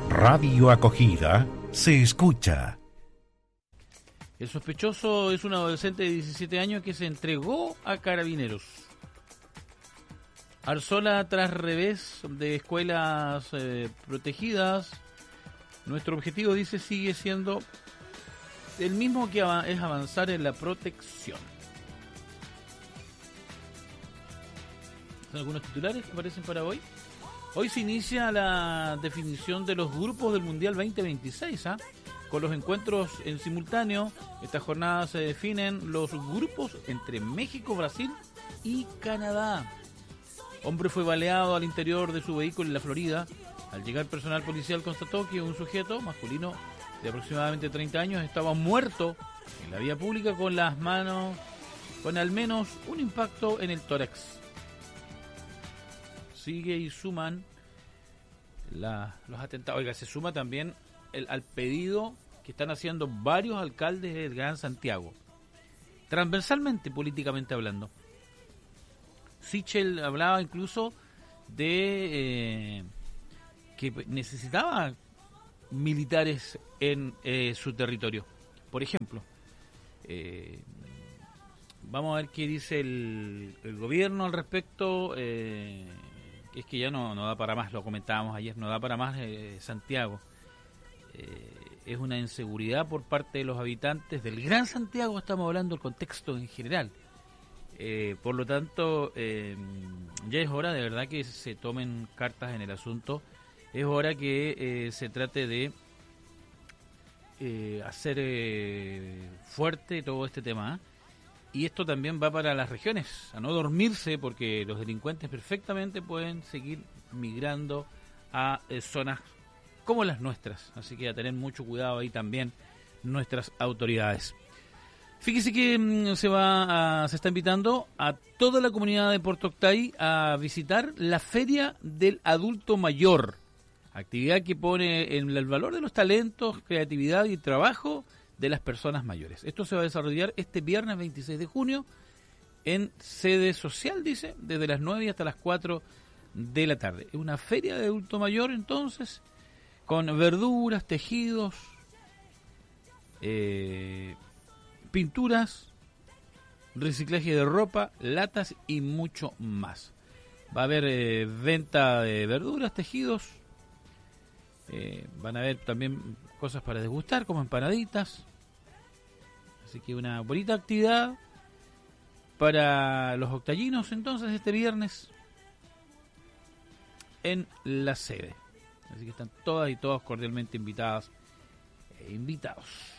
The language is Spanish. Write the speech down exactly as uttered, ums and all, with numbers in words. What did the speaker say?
Radio Acogida se escucha. El sospechoso es un adolescente de diecisiete años que se entregó a carabineros. Arzola tras revés de escuelas eh, protegidas. Nuestro objetivo, dice, sigue siendo el mismo, que av- es avanzar en la protección. ¿Son algunos titulares que aparecen para hoy? Hoy se inicia la definición de los grupos del Mundial veinte veintiséis, ¿ah? Con los encuentros en simultáneo. Esta jornada se definen los grupos entre México, Brasil y Canadá. Hombre fue baleado al interior de su vehículo en la Florida. Al llegar, personal policial constató que un sujeto masculino de aproximadamente treinta años estaba muerto en la vía pública con las manos, con al menos un impacto en el tórax. Sigue y suman la, los atentados. Oiga, se suma también el, al pedido que están haciendo varios alcaldes del Gran Santiago, transversalmente, políticamente hablando. Sichel hablaba incluso de eh, que necesitaba militares en eh, su territorio. Por ejemplo, eh, vamos a ver qué dice el, el gobierno al respecto. Eh, es que ya no, no da para más, lo comentábamos ayer, no da para más eh, Santiago. Eh, es una inseguridad por parte de los habitantes del Gran Santiago, estamos hablando del contexto en general. Eh, por lo tanto, eh, ya es hora de verdad que se tomen cartas en el asunto. Es hora que eh, se trate de eh, hacer eh, fuerte todo este tema, ¿eh? Y esto también va para las regiones, a no dormirse, porque los delincuentes perfectamente pueden seguir migrando a eh, zonas como las nuestras. Así que a tener mucho cuidado ahí también nuestras autoridades. Fíjese que mmm, se va a, se está invitando a toda la comunidad de Puerto Octay a visitar la Feria del Adulto Mayor, actividad que pone en el valor de los talentos, creatividad y trabajo de las personas mayores. Esto se va a desarrollar este viernes veintiséis de junio en sede social, dice, desde las nueve hasta las cuatro de la tarde. Es una feria de adulto mayor, entonces, con verduras, tejidos, eh, pinturas, reciclaje de ropa, latas y mucho más. Va a haber eh, venta de verduras, tejidos, eh, van a haber también cosas para degustar como empanaditas. Así que una bonita actividad para los octallinos entonces este viernes en la sede. Así que están todas y todos cordialmente invitadas e invitados.